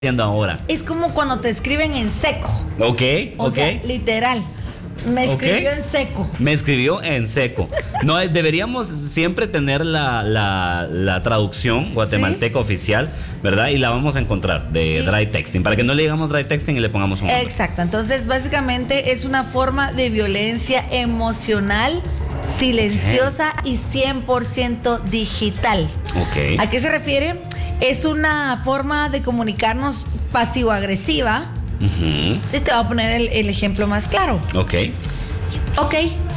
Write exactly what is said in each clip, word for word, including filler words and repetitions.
haciendo ahora? Es como cuando te escriben en seco. Ok, O ok. sea, literal. Me escribió Ok. en seco. Me escribió en seco. No, eh, deberíamos siempre tener la, la, la traducción guatemalteca oficial, ¿verdad? Y la vamos a encontrar de Sí. dry texting, para que no le digamos dry texting y le pongamos un nombre. Exacto. Entonces, básicamente es una forma de violencia emocional, silenciosa y cien por ciento digital. Ok. ¿A qué se refiere? Es una forma de comunicarnos pasivo-agresiva. Ujú. Y te voy a poner el, el ejemplo más claro. Ok. Ok.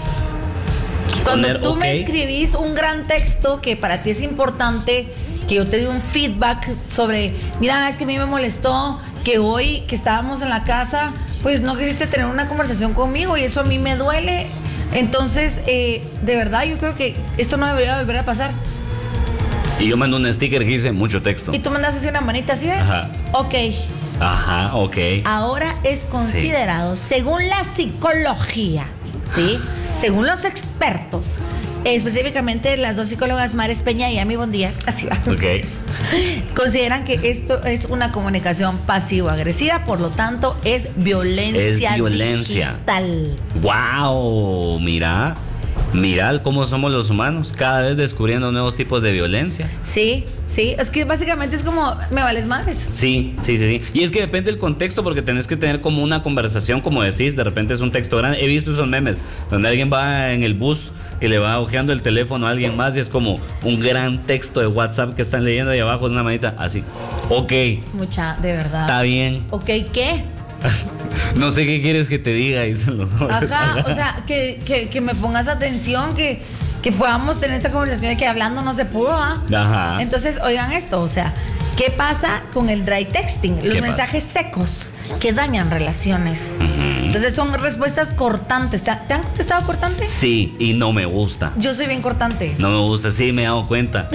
Cuando Poner tú ok. me escribís un gran texto que para ti es importante, que yo te dé un feedback sobre, mira, es que a mí me molestó que hoy que estábamos en la casa, pues no quisiste tener una conversación conmigo y eso a mí me duele. Entonces, eh, de verdad, yo creo que esto no debería volver a pasar. Y yo mando un sticker que dice mucho texto. Y tú mandas así una manita así, ¿eh? Ajá. Ok. Ajá, ok. Ahora es considerado, según la psicología, ¿sí? Según los expertos, específicamente las dos psicólogas Mares Peña y Ami Bondía, así va, Ok. consideran que esto es una comunicación pasivo-agresiva, por lo tanto es violencia, Es violencia. digital. Wow, mira. Mira cómo somos los humanos, cada vez descubriendo nuevos tipos de violencia. Sí, sí, es que básicamente es como, me vales madres. Sí, sí, sí, sí. Y es que depende del contexto, porque tenés que tener como una conversación, como decís, de repente es un texto grande. He visto esos memes donde alguien va en el bus y le va ojeando el teléfono a alguien más y es como un gran texto de WhatsApp que están leyendo ahí abajo de una manita, así. Ok, Mucha, de verdad. está bien. Ok, ¿qué? No sé qué quieres que te diga, dicen los hombres. Ajá, o sea, que, que, que me pongas atención, que, que podamos tener esta conversación de que hablando no se pudo, ¿ah? Ajá. Entonces, oigan esto, o sea, ¿qué pasa con el dry texting? Los ¿Qué mensajes secos que dañan relaciones. Entonces son respuestas cortantes. ¿Te, te han contestado cortante? Sí, y no me gusta. Yo soy bien cortante. No me gusta, sí, me he dado cuenta.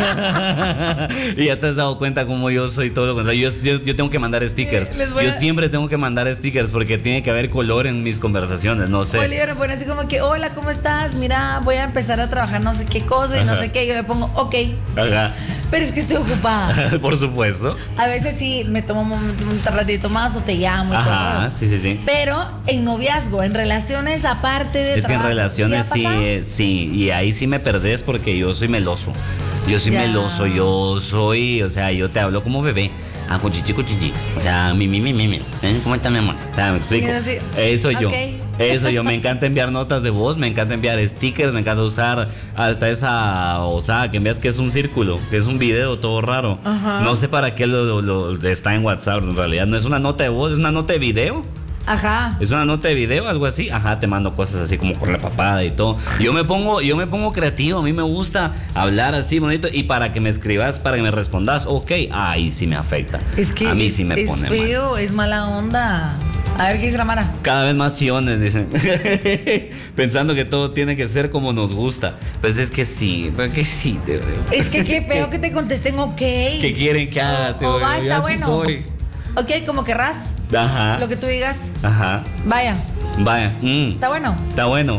Y ya te has dado cuenta cómo yo soy todo lo contrario. Yo, yo, yo tengo que mandar stickers. Les voy Yo a- siempre tengo que mandar stickers porque tiene que haber color en mis conversaciones, no sé. Oliver me pone así como que, hola, ¿cómo estás? Mira, voy a empezar a trabajar no sé qué cosa y no Ajá. sé qué. Yo le pongo, ok, Ajá. pero es que estoy ocupada. Por supuesto. A veces sí me tomo un, un ratito más o te llamo y Ajá, todo. sí, sí, sí. Pero en noviazgo, en relaciones aparte de Es que en trabajo, relaciones ¿sí ha sí, pasado? eh, sí, y ahí sí me perdés porque yo soy meloso. Yo soy Ya. meloso, yo soy, o sea, yo te hablo como bebé. Ah, cuchichi, cuchichi. O sea, mi, mi, mi, mi, mi. ¿Eh? ¿Cómo está mi amor? O sea, me explico. Mira, sí. Eso yo. Ok. Eso yo. Me encanta enviar notas de voz, me encanta enviar stickers, me encanta usar hasta esa osada que envías que es un círculo, que es un video todo raro. Ajá. No sé para qué lo, lo- lo- está en WhatsApp, en realidad. No es una nota de voz, es una nota de video. Ajá. Es una nota de video, algo así. Ajá, te mando cosas así como con la papada y todo. Yo me pongo, yo me pongo creativo. A mí me gusta hablar así bonito. Y para que me escribas, para que me respondas, ok, ahí sí me afecta. Es que a mí sí me es pone mal. feo, es mala onda. A ver qué dice la Mara. Cada vez más chillones, dicen. Pensando que todo tiene que ser como nos gusta. Pues es que sí, pues que sí, te veo. Es que qué feo que te contesten ok. ¿Qué quieren que haga? Te O, o veo, va, yo está así bueno. soy. Ok, como querrás. Ajá. Lo que tú digas. Ajá. Vaya, Vaya. Mm. está bueno. Está bueno.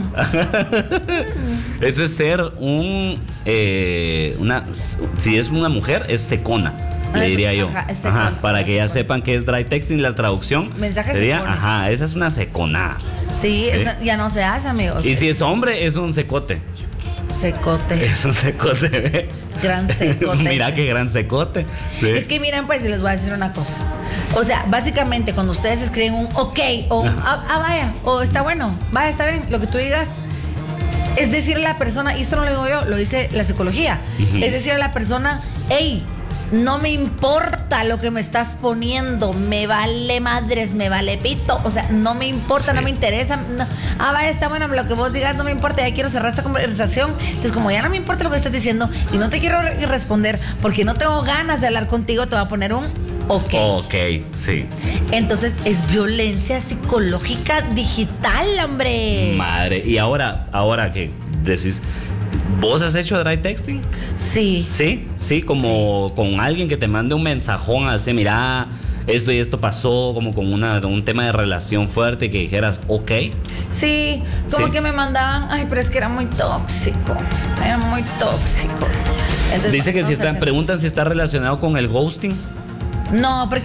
Mm. Eso es ser un. eh, una, si es una mujer, es secona. Ah, Le es- diría yo. ajá, es secona, para es que ya secona. sepan que es dry texting, la traducción. Mensajes sería, secones. ajá, esa es una secona. Sí, ¿Sí? eso ya no se hace, amigos. Y si es hombre, es un secote. Secote. Es un secote. ¿ve? Gran secote. Mira ese. qué gran secote. ¿ve? Es que miren, pues les voy a decir una cosa. O sea, básicamente cuando ustedes escriben un ok o un, ah, ah, vaya, o está bueno, vaya, está bien, lo que tú digas, es decirle a la persona, y esto no lo digo yo, lo dice la psicología, Ujú. es decir a la persona, hey, no me importa lo que me estás poniendo, me vale madres, me vale pito, o sea, no me importa, Sí. no me interesa, no. Ah, vaya, está bueno, lo que vos digas no me importa, ya quiero cerrar esta conversación, entonces como ya no me importa lo que estás diciendo y no te quiero re- responder porque no tengo ganas de hablar contigo, te voy a poner un ok. Ok, sí. Entonces es violencia psicológica digital, hombre. Madre. Y ahora, ahora que decís, ¿vos has hecho dry texting? Sí. Sí, sí, como con alguien que te mande un mensajón así, mira, esto y esto pasó, como con una, un tema de relación fuerte, que dijeras, ok. Sí, como Sí. que me mandaban, ay, pero es que era muy tóxico, era muy tóxico. Entonces, Dice que no si sé está, si- preguntan si está relacionado con el ghosting. No, porque